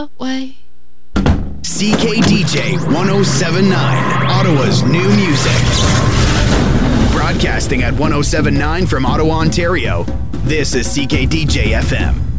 way. CKDJ 1079, Ottawa's new music. Broadcasting at 1079 from Ottawa, Ontario. This is CKDJ FM.